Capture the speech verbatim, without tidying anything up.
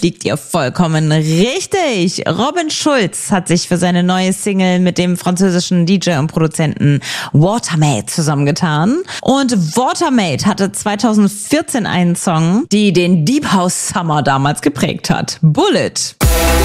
liegt ihr vollkommen richtig. Robin Schulz hat sich für seine neue Single mit dem französischen D J und Produzenten Watermaid zusammengetan. Und Watermaid hatte zweitausendvierzehn einen Song, die den Deep House Summer damals geprägt hat. Bullet.